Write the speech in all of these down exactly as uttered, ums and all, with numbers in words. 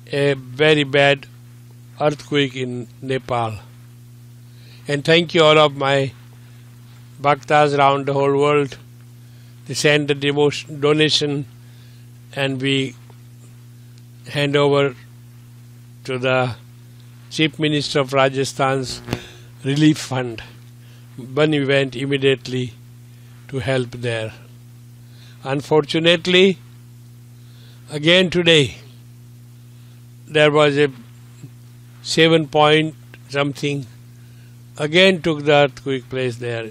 a very bad earthquake in Nepal. And thank you all of my bhaktas around the whole world. They send the devotion, donation and we hand over to the Chief Minister of Rajasthan's relief fund. Bunny went immediately to help there. Unfortunately, again today, there was a seven point something, again took the earthquake place there.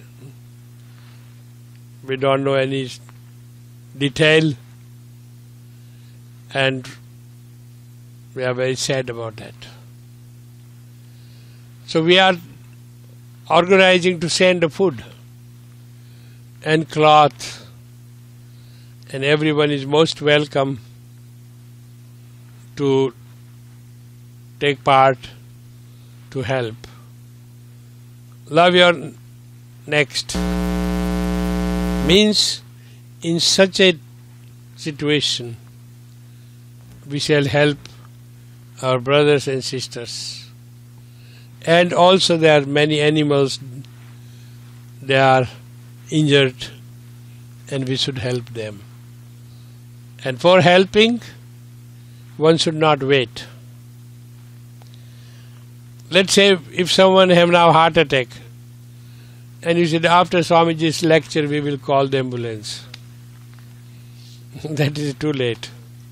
We don't know any detail and we are very sad about that. So we are organizing to send the food and cloth, and everyone is most welcome to take part to help. Love your next means in such a situation we shall help our brothers and sisters. And also there are many animals, they are injured and we should help them. And for helping, one should not wait. Let's say if someone have now heart attack and you said after Swamiji's lecture we will call the ambulance. That is too late.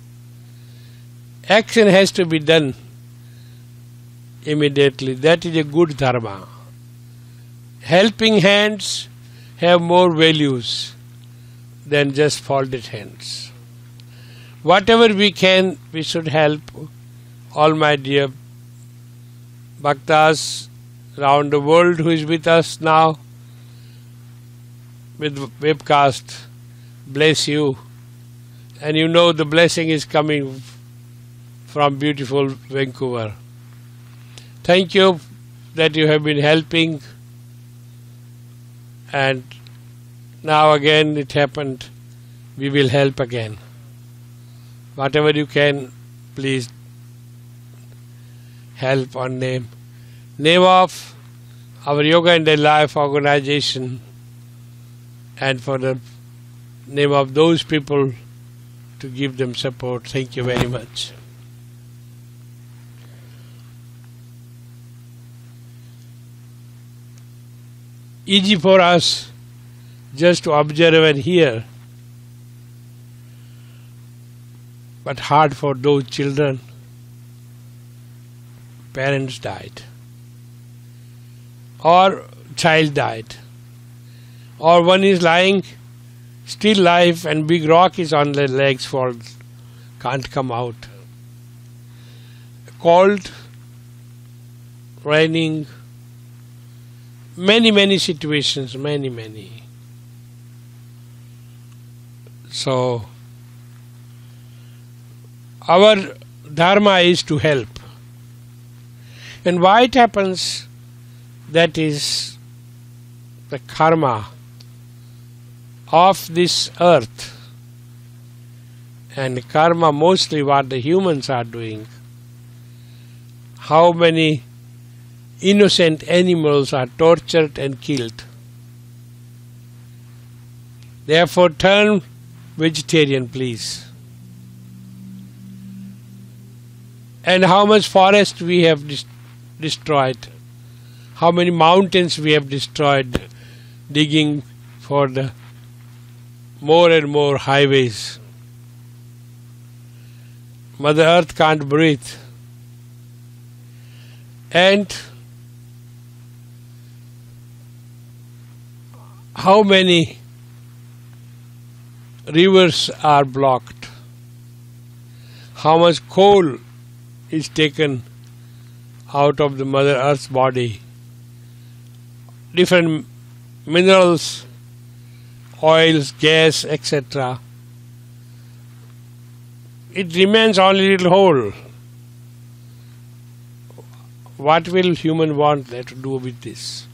Action has to be done immediately. That is a good dharma. Helping hands have more values than just folded hands. Whatever we can, we should help all my dear bhaktas around the world who is with us now with webcast. Bless you. And you know the blessing is coming from beautiful Vancouver. Thank you that you have been helping, and now again it happened, we will help again. Whatever you can, please help on name. Name of our Yoga and Their Life organization and for the name of those people to give them support. Thank you very much. Easy for us just to observe and hear, but hard for those children. Parents died, or child died, or one is lying still life and big rock is on their legs, for can't come out. Cold, raining, many many situations, many many. So our dharma is to help. And why it happens, that is the karma of this earth, and karma mostly what the humans are doing. How many innocent animals are tortured and killed. Therefore turn vegetarian, please. And how much forest we have dis destroyed, how many mountains we have destroyed, digging for the more and more highways. Mother Earth can't breathe. And how many rivers are blocked, how much coal is taken out of the Mother Earth's body, different minerals, oils, gas, et cetera. It remains only a little hole. What will human want to do with this?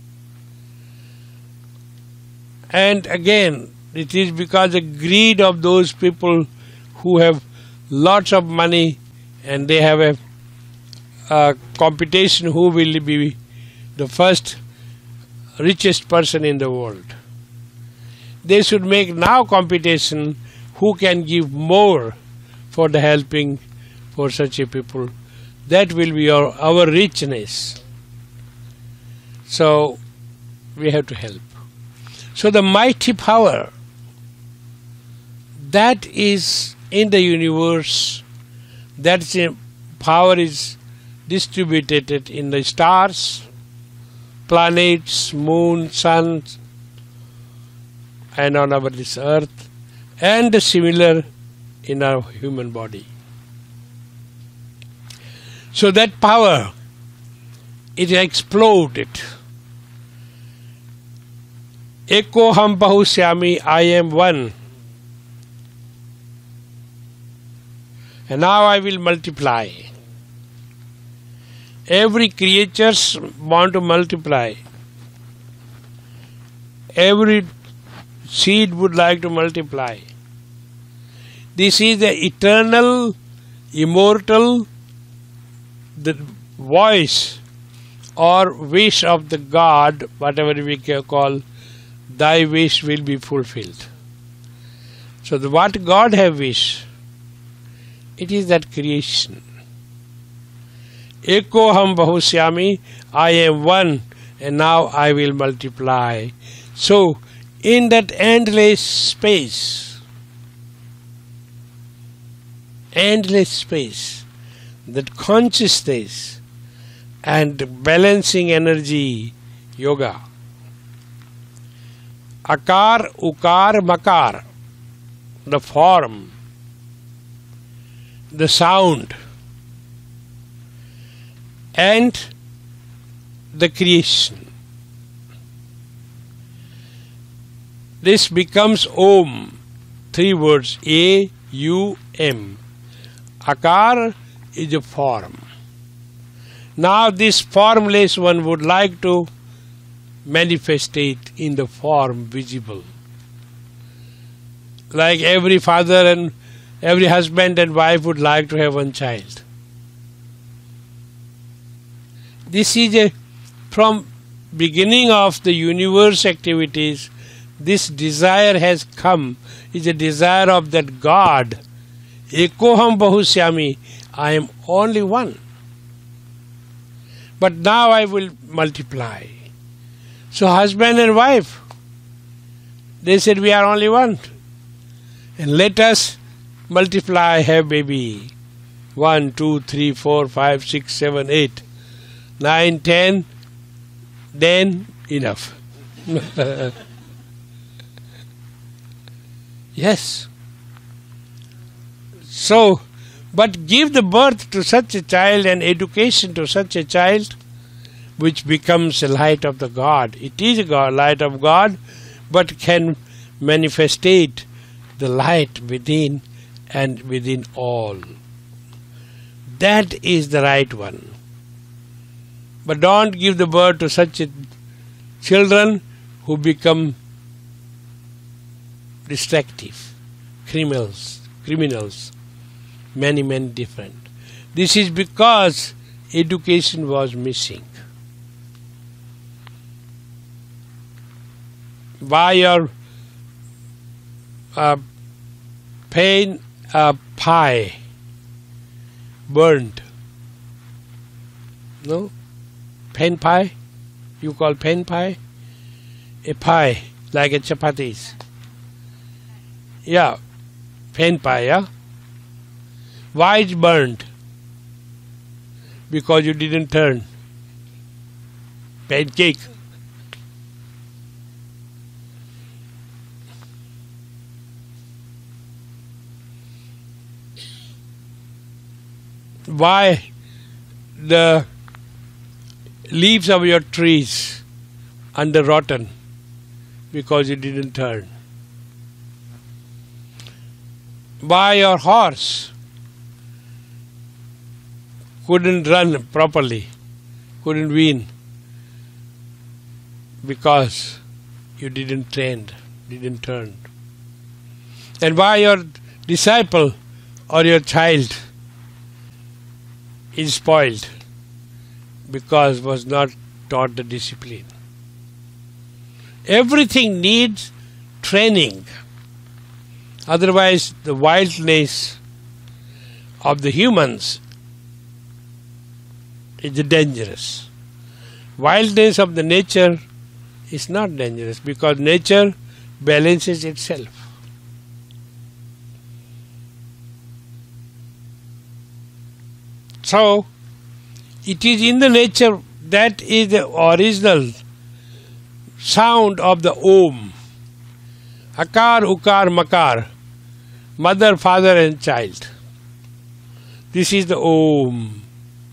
And again, it is because the greed of those people who have lots of money and they have a, a competition who will be the first richest person in the world. They should make now competition who can give more for the helping for such a people. That will be our, our richness. So we have to help. So the mighty power that is in the universe, that power is distributed in the stars, planets, moon, sun, and on our this earth, and similar in our human body. So that power, it exploded. Eko ham bahushyami, I am one. And now I will multiply. Every creature want to multiply. Every seed would like to multiply. This is the eternal, immortal, the voice or wish of the God, whatever we can call, thy wish will be fulfilled. So the, what God have wished, it is that creation. Eko ham bahushyami, I am one, and now I will multiply. So in that endless space, endless space, that consciousness and balancing energy, yoga, akar, ukar, makar, the form, the sound, and the creation. This becomes Om, three words, A, U, M. Akar is a form. Now this formless one would like to manifest it in the form visible. Like every father and every husband and wife would like to have one child. This is a, from beginning of the universe activities, this desire has come, is a desire of that God. Ekoham bahushyami, I am only one. But now I will multiply. So husband and wife, they said we are only one. And let us multiply, have baby. One, two, three, four, five, six, seven, eight, nine, ten, then enough. Yes. So, but give the birth to such a child and education to such a child, which becomes a light of the God. It is a God, light of God, but can manifestate the light within and within all. That is the right one. But don't give the birth to such a children who become destructive, criminals, criminals, many, many different. This is because education was missing. By your uh, pain a pie burned. No? Pen pie? You call pen pie? A pie, like a chapatis. Yeah, pen pie, yeah? Why it's burned? Because you didn't turn. Pancake. Why the leaves of your trees under rotten? Because you didn't turn. Why your horse couldn't run properly, couldn't win? Because you didn't train, didn't turn. And why your disciple or your child is spoiled because was not taught the discipline. Everything needs training. Otherwise, the wildness of the humans is dangerous. Wildness of the nature is not dangerous because nature balances itself. So, it is in the nature that is the original sound of the Om. Akar, Ukar, Makar. Mother, father and child. This is the Om.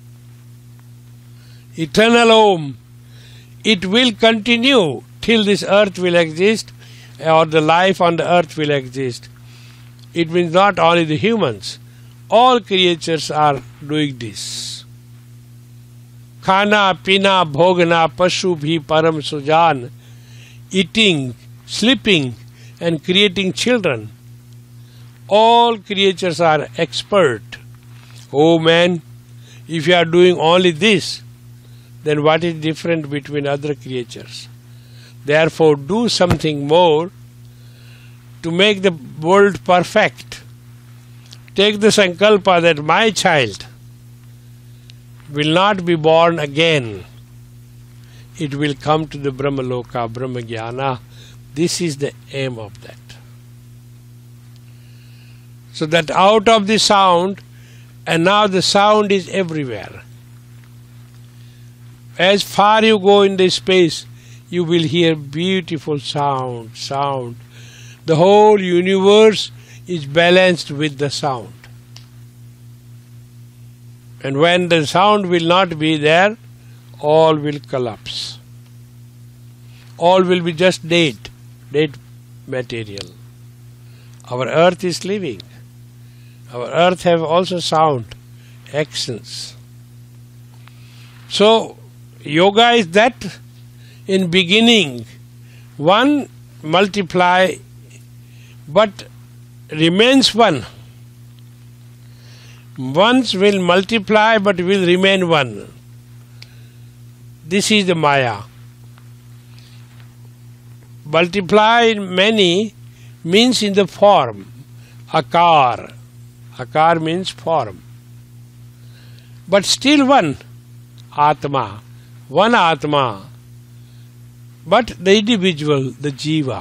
Eternal Om. It will continue till this earth will exist or the life on the earth will exist. It means not only the humans. All creatures are doing this. Khana, pina, bhogana, pashu bhi param sujan. Eating, sleeping and creating children. All creatures are expert. Oh man, if you are doing only this, then what is different between other creatures? Therefore, do something more to make the world perfect. Take the sankalpa that my child will not be born again. It will come to the Brahmaloka, Brahmagyana. This is the aim of that. So that out of the sound, and now the sound is everywhere. As far you go in the space, you will hear beautiful sound, sound. The whole universe is balanced with the sound. And when the sound will not be there, all will collapse. All will be just dead, dead material. Our earth is living. Our earth have also sound, accents. So, yoga is that in beginning, one multiply, but remains one. Ones will multiply, but will remain one. This is the Maya. Multiply in many means in the form. Akar. Akar means form. But still one. Atma. One Atma. But the individual, the Jiva.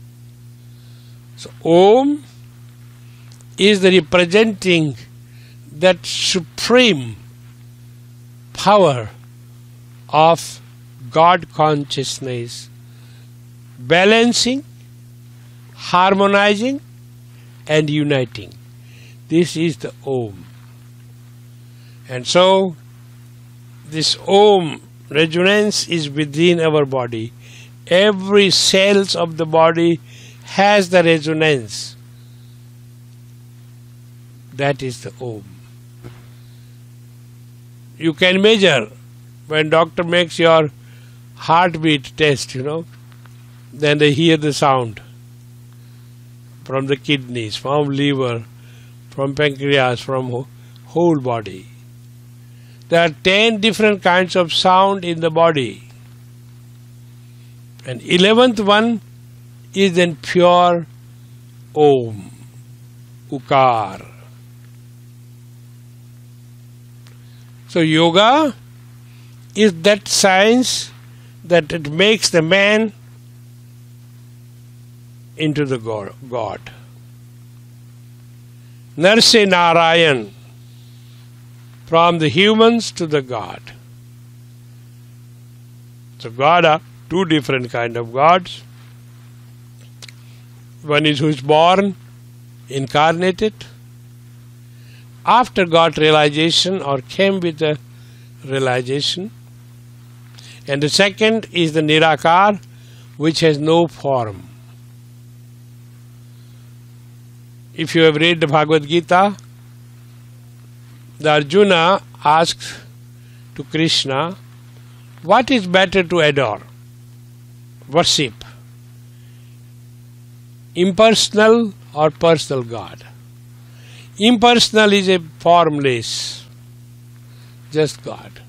So Om is the representing that supreme power of God consciousness, balancing, harmonizing and uniting. This is the Om. And so this Om resonance is within our body. Every cells of the body has the resonance. That is the Om. You can measure when doctor makes your heartbeat test, you know, then they hear the sound from the kidneys, from liver, from pancreas, from whole body. There are ten different kinds of sound in the body. And eleventh one is then pure Om, Ukar. So yoga is that science that it makes the man into the God. Narse Narayan, from the humans to the God. So God are two different kind of gods. One is who is born, incarnated, after got realization or came with the realization. And the second is the Nirakar, which has no form. If you have read the Bhagavad Gita, the Arjuna asks to Krishna, what is better to adore? Worship. Impersonal or personal God? Impersonal is a formless. just God.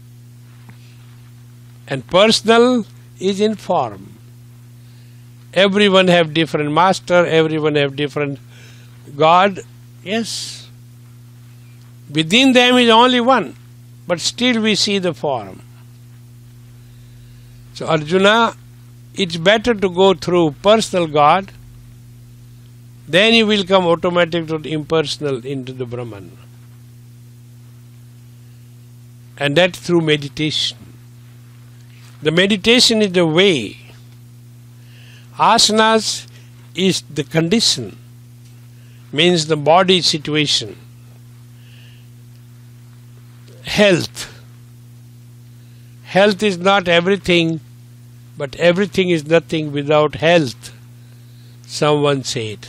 And personal is in form. Everyone have different master, everyone have different God. Yes. Within them is only one, but still we see the form. So Arjuna, it's better to go through personal God, then you will come automatic to the impersonal into the Brahman. And that through meditation. The meditation is the way. Asanas is the condition, means the body situation. Health. Health is not everything, but everything is nothing without health, someone said.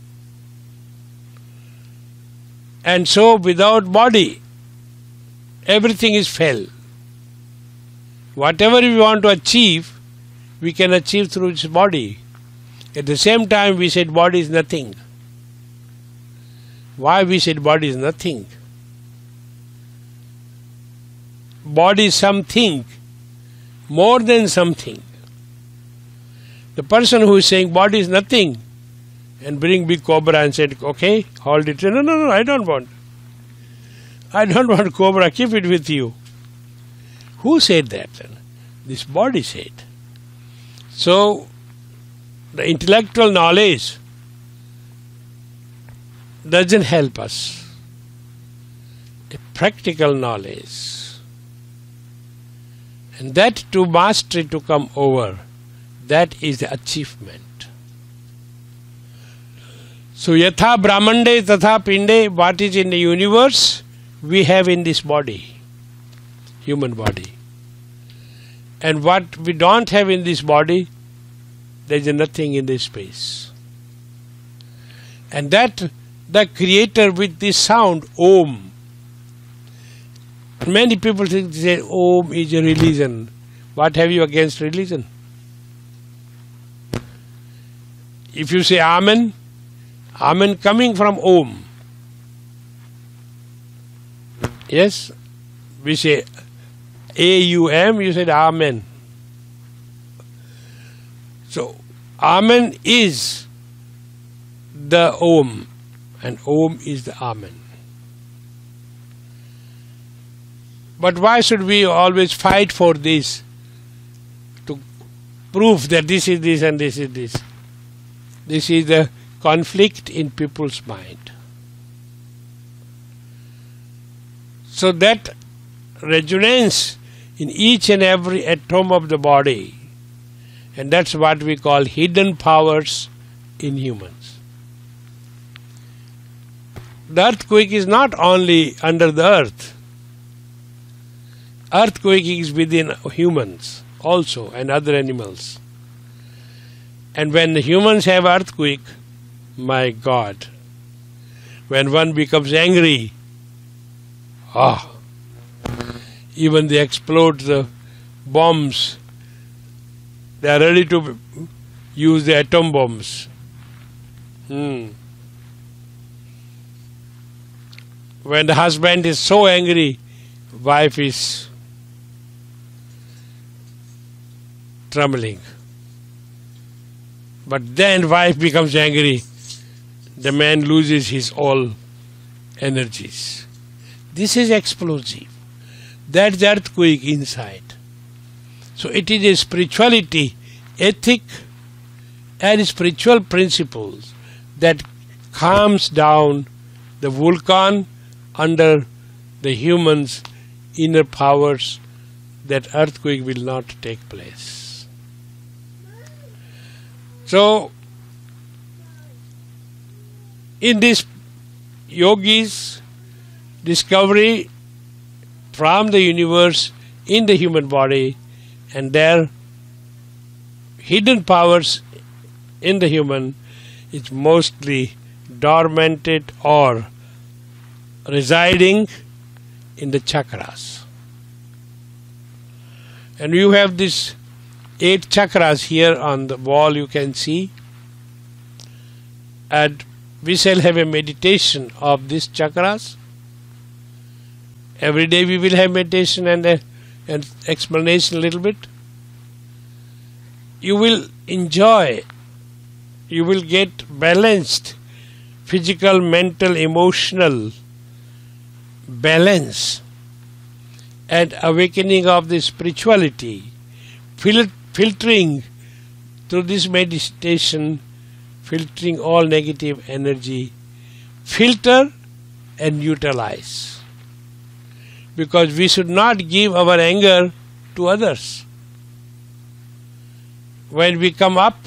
And so without body, everything is fell. Whatever we want to achieve, we can achieve through its body. At the same time, we said body is nothing. Why we said body is nothing? Body is something, more than something. The person who is saying body is nothing and bring big cobra and said, okay, hold it. No, no, no, I don't want. I don't want cobra, keep it with you. Who said that? This body said. So, the intellectual knowledge doesn't help us. A practical knowledge. And that to mastery to come over, that is the achievement. So, yatha brahmande tatha pinde, what is in the universe, we have in this body, human body. And what we don't have in this body, there is nothing in this space. And that the creator with this sound, Om. Many people think they say Om is a religion. What have you against religion? If you say Amen, Amen coming from Om. Yes, we say A U M, you said Amen. So, Amen is the Om, and Om is the Amen. But why should we always fight for this? To prove that this is this and this is this. This is the conflict in people's mind. So that resonance in each and every atom of the body, and that's what we call hidden powers in humans. The earthquake is not only under the earth. Earthquake is within humans also and other animals. And when the humans have earthquake, my God, when one becomes angry, ah, even they explode the bombs. They are ready to use the atom bombs. Hmm. When the husband is so angry, wife is trembling. But then wife becomes angry, the man loses his all energies. This is explosive. That's the earthquake inside. So it is a spirituality, ethic and spiritual principles that calms down the volcano under the human's inner powers, that earthquake will not take place. So, in this yogis discovery from the universe in the human body and their hidden powers in the human is mostly dormanted or residing in the chakras. And you have these eight chakras here on the wall, you can see. And we shall have a meditation of these chakras. Every day we will have meditation and uh, and explanation a little bit. You will enjoy, you will get balanced physical, mental, emotional balance and awakening of the spirituality, fil- filtering through this meditation, filtering all negative energy, filter and utilize. Because we should not give our anger to others. When we come up,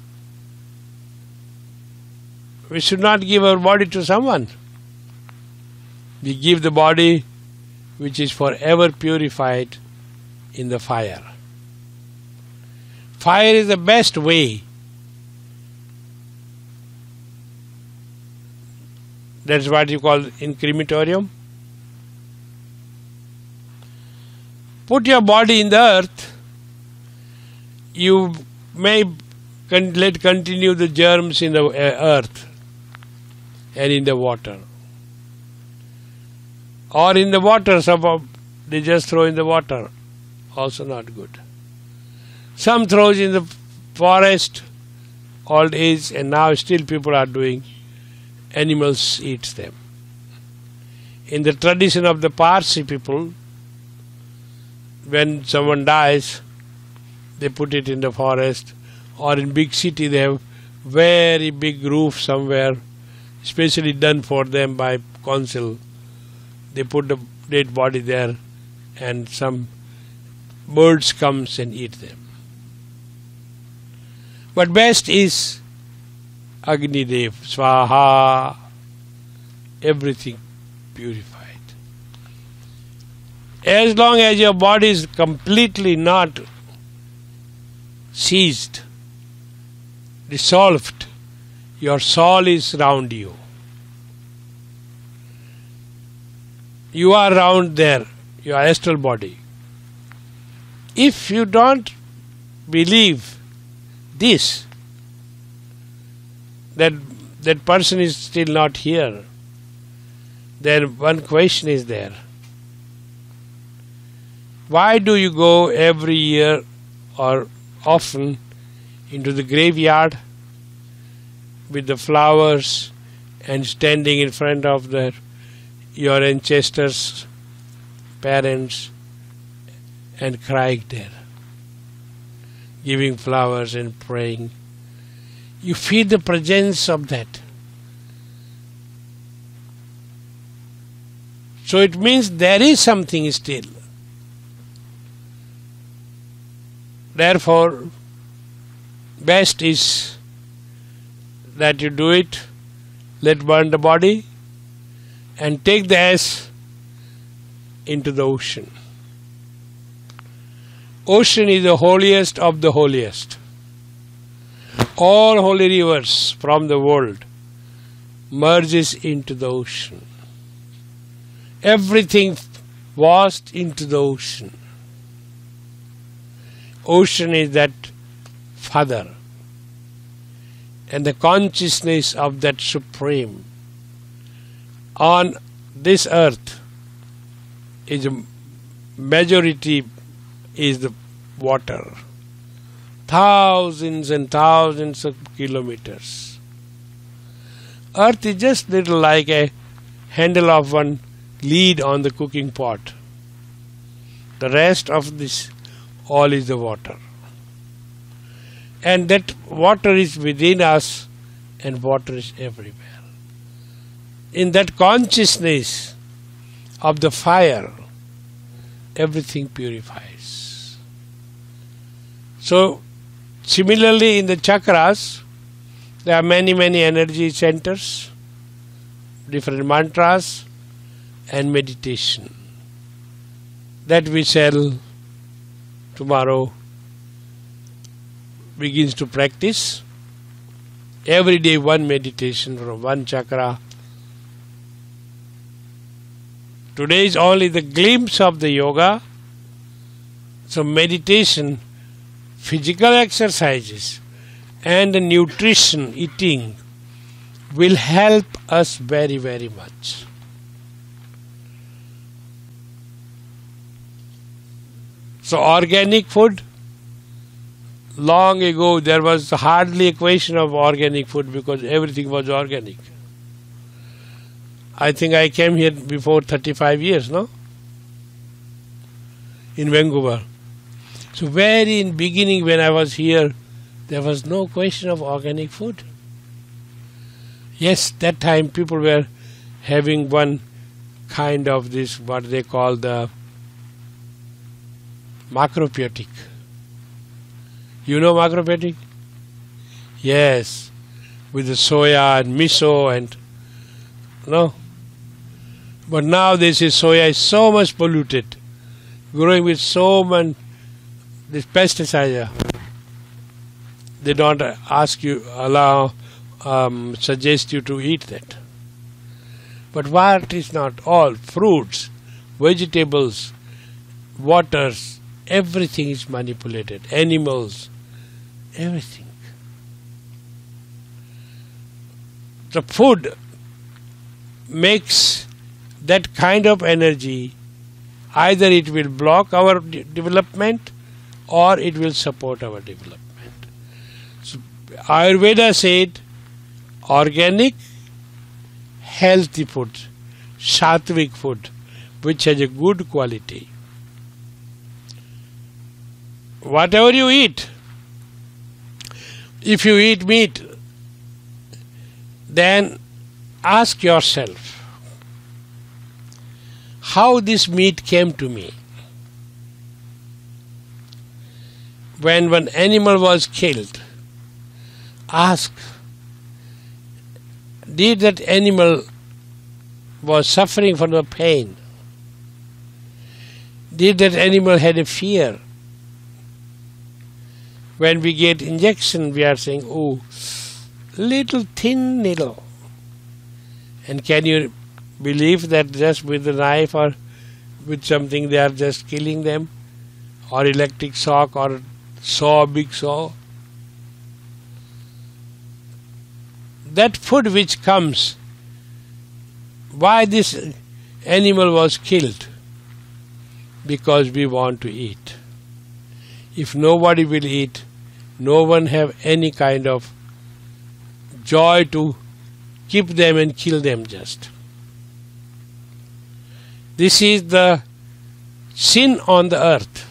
we should not give our body to someone. We give the body which is forever purified in the fire. Fire is the best way. That's what you call in crematorium. Put your body in the earth, you may con- let continue the germs in the uh, earth and in the water. Or in the water, some of they just throw in the water, also not good. Some throws in the forest, old age, and now still people are doing, animals eat them. In the tradition of the Parsi people, when someone dies, they put it in the forest, or in big city they have very big roof somewhere, specially done for them by council. They put the dead body there and some birds comes and eat them. But best is Agni Dev, Swaha, everything purified. As long as your body is completely not seized, dissolved, your soul is round you. You are round there, your astral body. If you don't believe this, that that person is still not here, then one question is there. Why do you go every year or often into the graveyard with the flowers and standing in front of the, your ancestors, parents, and crying there, giving flowers and praying? You feel the presence of that. So it means there is something still. Therefore, best is that you do it, let burn the body, and take the ash into the ocean. Ocean is the holiest of the holiest. All holy rivers from the world merges into the ocean. Everything washed into the ocean. Ocean is that Father, and the consciousness of that Supreme on this earth is a majority is the water. Thousands and thousands of kilometers. Earth is just little like a handle of one lid on the cooking pot. The rest of this all is the water. And that water is within us and water is everywhere. In that consciousness of the fire, everything purifies. So, similarly in the chakras, there are many, many energy centers, different mantras and meditation that we shall tomorrow begins to practice. Every day one meditation from one chakra. Today is only the glimpse of the yoga. So meditation, physical exercises and the nutrition, eating will help us very, very much. So organic food, long ago there was hardly a question of organic food because everything was organic. I think I came here before thirty-five years, no? In Vancouver. So very in beginning when I was here, there was no question of organic food. Yes, that time people were having one kind of this, what they call the macrobiotic. You know macrobiotic? Yes, with the soya and miso and, no? But now they say soya is so much polluted, growing with so much this pesticide. They don't ask you, allow, um, suggest you to eat that. But what is not all? Fruits, vegetables, waters, everything is manipulated. Animals, everything. The food makes that kind of energy, either it will block our de development or it will support our development. So Ayurveda said organic, healthy food, sattvic food, which has a good quality. Whatever you eat, if you eat meat, then ask yourself, how this meat came to me. When one animal was killed, ask, did that animal was suffering from the pain? Did that animal had a fear? When we get injection, we are saying, oh, little thin needle. And can you believe that just with a knife or with something they are just killing them? Or electric shock or saw, big saw? That food which comes, why this animal was killed? Because we want to eat. If nobody will eat, no one have any kind of joy to keep them and kill them just. This is the sin on the earth.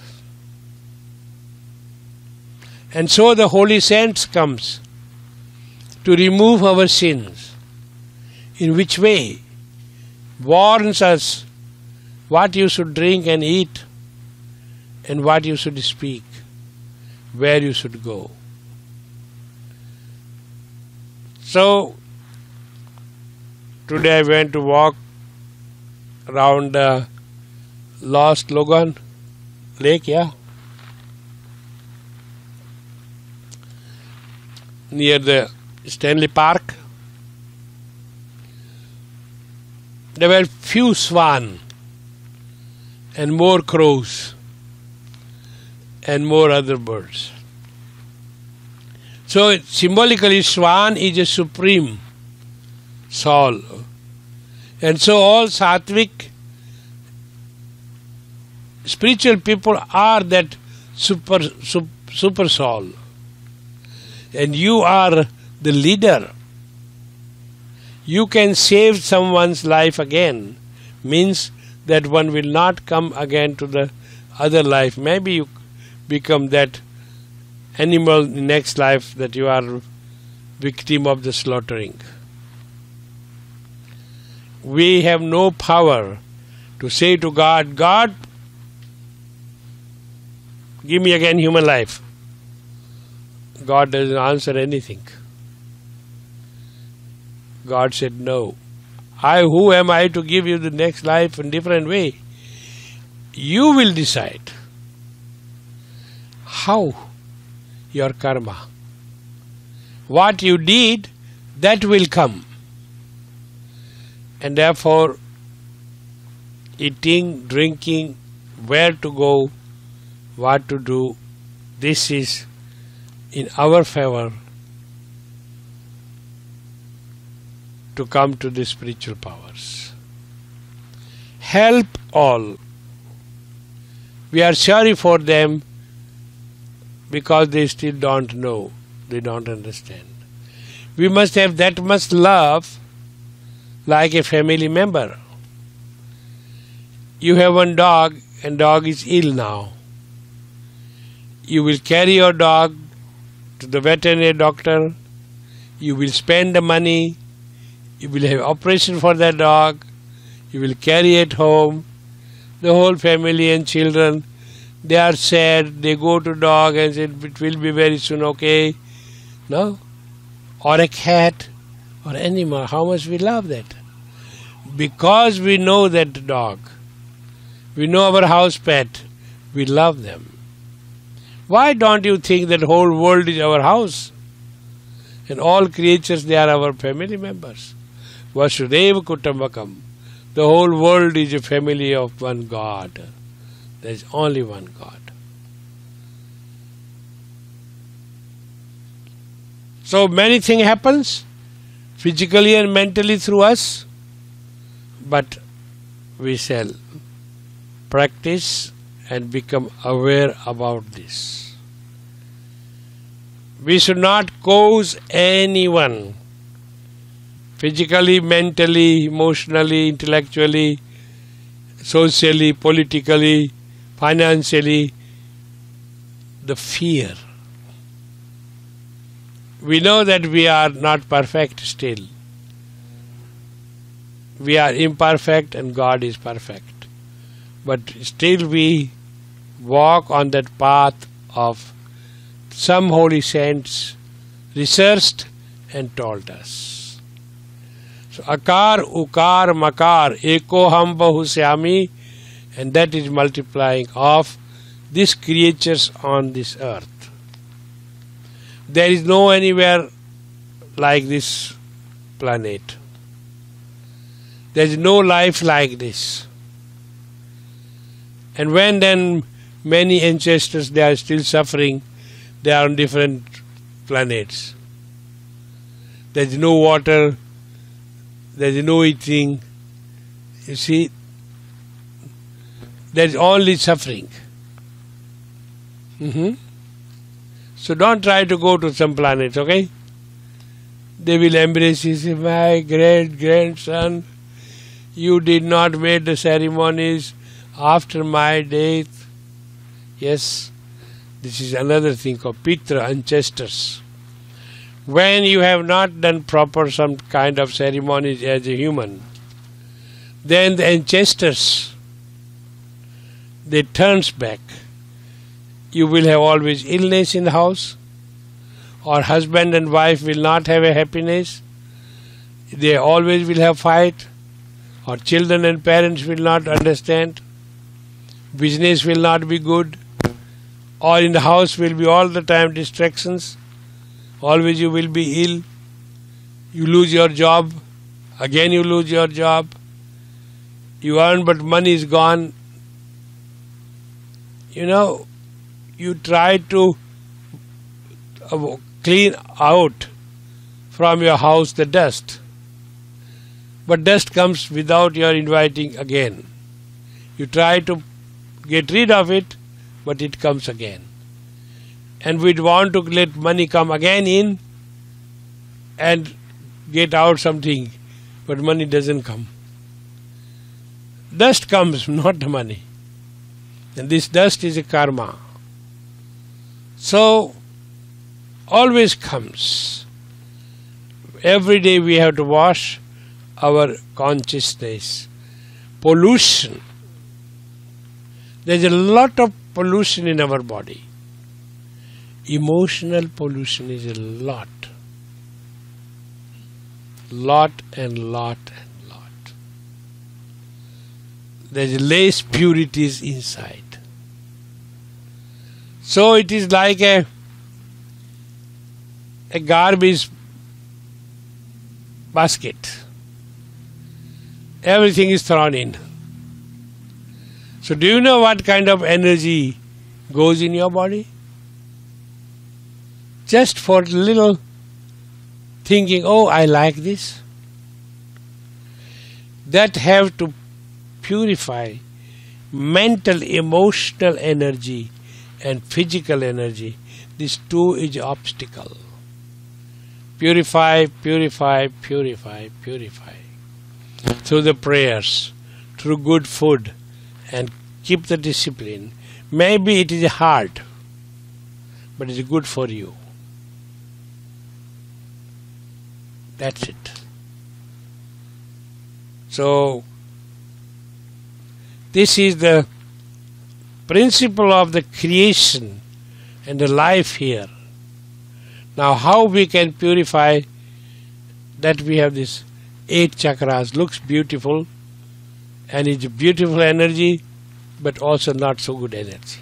And so the holy saints comes to remove our sins. In which way? Warns us what you should drink and eat and what you should speak, where you should go. So, today I went to walk around uh, Lost Logan Lake, yeah? Near the Stanley Park. There were few swan and more crows and more other birds. So symbolically swan is a supreme soul. And so all sattvic spiritual people are that super, super, super soul. And you are the leader. You can save someone's life again. Means that one will not come again to the other life. Maybe you become that animal in the next life that you are victim of the slaughtering. We have no power to say to God, God, give me again human life. God doesn't answer anything. God said, no. I, who am I to give you the next life in different way? You will decide how your karma. What you did, that will come. And therefore, eating, drinking, where to go, what to do, this is in our favor to come to the spiritual powers. Help all. We are sorry for them because they still don't know, they don't understand. We must have that much love like a family member. You have one dog and dog is ill now. You will carry your dog to the veterinary doctor, you will spend the money, you will have operation for that dog, you will carry it home, the whole family and children, they are sad, they go to dog and say it will be very soon okay. No? Or a cat or animal, how much we love that. Because we know that dog, we know our house pet, we love them. Why don't you think that whole world is our house? And all creatures, they are our family members. Vasudeva Kutumbakam. The whole world is a family of one God. There is only one God. So many things happens physically and mentally through us, but we shall practice and become aware about this. We should not cause anyone physically, mentally, emotionally, intellectually, socially, politically, financially, the fear. We know that we are not perfect still. We are imperfect and God is perfect. But still we walk on that path of some holy saints researched and told us. So akar, ukar, makar, eko ham bahusyami, and that is multiplying of these creatures on this earth. There is no anywhere like this planet. There is no life like this. And when then many ancestors, they are still suffering, they are on different planets. There is no water, there is no eating. You see, there is only suffering. Mm-hmm. So don't try to go to some planets, okay? They will embrace you, say, my great grandson, you did not make the ceremonies after my death. Yes, this is another thing called Pitra, ancestors. When you have not done proper some kind of ceremonies as a human, then the ancestors, they turns back. You will have always illness in the house, or husband and wife will not have a happiness, they always will have fight, or children and parents will not understand, business will not be good, or in the house will be all the time distractions, always you will be ill, you lose your job, again you lose your job, you earn but money is gone. You know, you try to clean out from your house the dust, but dust comes without your inviting again. You try to get rid of it, but it comes again. And we'd want to let money come again in and get out something, but money doesn't come. Dust comes, not the money. And this dust is a karma. So, always comes. Every day we have to wash our consciousness. Pollution. There's a lot of pollution in our body. Emotional pollution is a lot. Lot and lot and lot. There's less purities inside. So it is like a, a garbage basket. Everything is thrown in. So do you know what kind of energy goes in your body? Just for little thinking, oh, I like this. That have to purify mental, emotional energy and physical energy. These two is obstacle. Purify, purify, purify, purify. Through the prayers, through good food, and keep the discipline. Maybe it is hard, but it is good for you. That's it. So, this is the principle of the creation and the life here. Now, how we can purify that? We have this eight chakras, looks beautiful, and it's beautiful energy, but also not so good energy.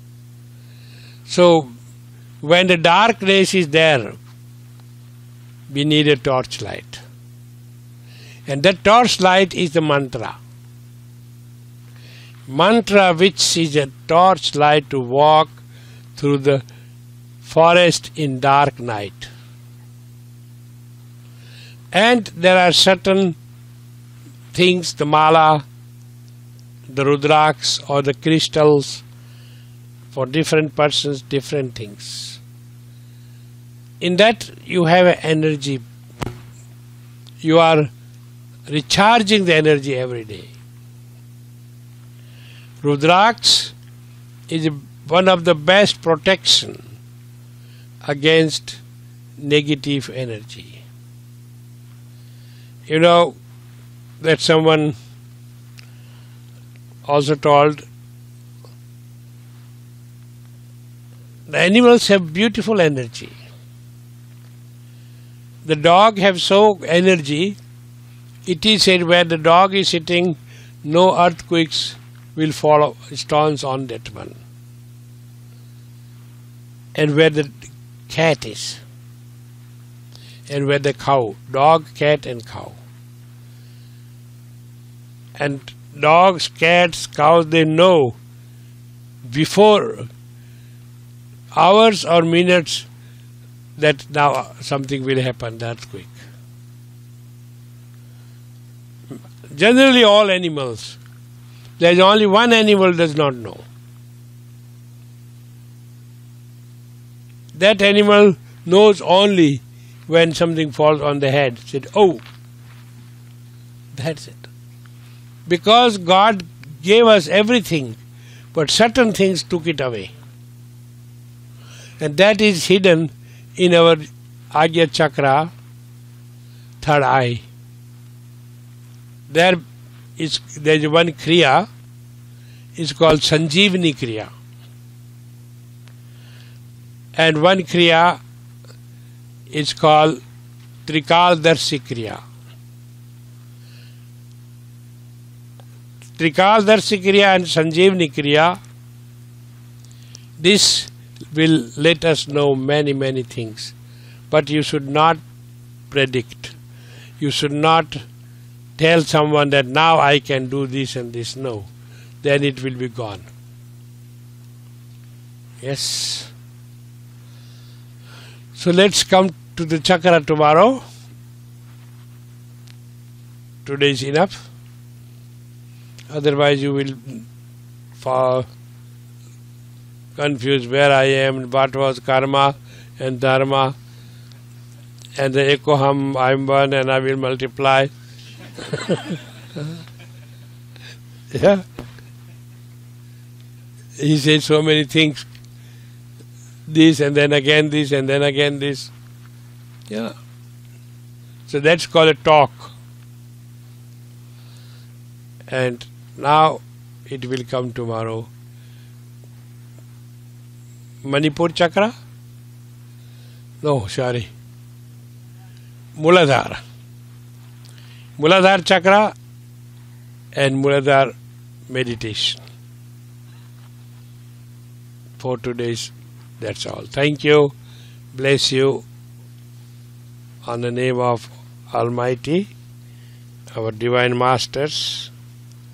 So, when the darkness is there, we need a torchlight. And that torchlight is the mantra. Mantra, which is a torchlight to walk through the forest in dark night. And there are certain things, the mala, the rudraks or the crystals, for different persons, different things. In that you have an energy. You are recharging the energy every day. Rudraks is one of the best protection against negative energy. You know that someone also told the animals have beautiful energy. The dog have so energy, it is said where the dog is sitting, no earthquakes will follow stones on that one. And where the cat is, and where the cow, dog, cat and cow. And dogs, cats, cows, they know before hours or minutes that now something will happen, the earthquake. Generally all animals. There is only one animal does not know. That animal knows only when something falls on the head. Said, oh, that's it. Because God gave us everything, but certain things took it away. And that is hidden in our Ajna Chakra, third eye. There is there is one Kriya, is called Sanjeevani Kriya. And one Kriya is called Trikaldarshi Kriya. Trikaldarshi Kriya and Sanjeevani Kriya, this will let us know many, many things. But you should not predict. You should not tell someone that now I can do this and this. No. Then it will be gone. Yes. So let's come to the chakra tomorrow. Today is enough. Otherwise you will fall confused where I am, what was karma and dharma, and the ekoham, I am one and I will multiply. Yeah. He said so many things. This and then again this and then again this. Yeah. So that's called a talk. And now it will come tomorrow. Manipur chakra? No, sorry. Muladhara. Muladhara chakra and Muladhara meditation. For today's, that's all. Thank you. Bless you. On the name of Almighty, our Divine Masters.